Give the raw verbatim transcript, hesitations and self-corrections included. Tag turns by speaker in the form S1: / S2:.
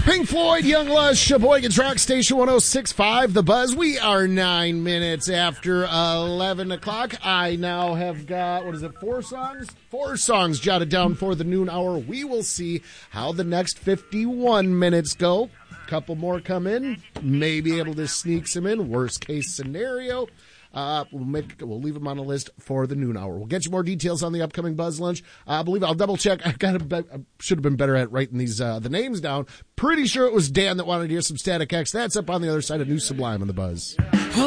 S1: Pink Floyd, Young Lush, Sheboygan's Rock Station one oh six point five, The Buzz. We are nine minutes after eleven o'clock. I now have got, what is it, four songs? Four songs jotted down for the noon hour. We will see how the next fifty-one minutes go. Couple more come in. May be able to sneak some in. Worst case scenario. Uh, we'll make we'll leave them on a list for the noon hour. We'll get you more details on the upcoming Buzz Lunch. Uh, I believe I'll double check. I got be- I should have been better at writing these uh, the names down. Pretty sure it was Dan that wanted to hear some Static X. That's up on the other side of New Sublime on the Buzz.